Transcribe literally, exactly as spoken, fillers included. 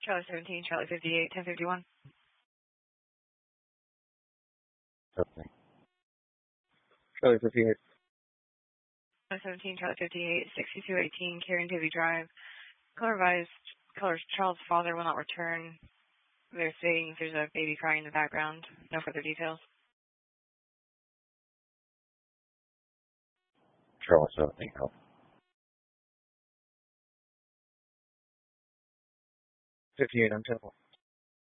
Charlie seventeen, Charlie fifty-eight, ten fifty-one. Okay. Charlie fifty-eight. Charlie seventeen, Charlie fifty-eight, sixty-two eighteen, Karen Davy Drive. Color revised, colors child's father will not return. They're saying there's a baby crying in the background. No further details. Charlie seventeen, help. fifty-eight on Temple.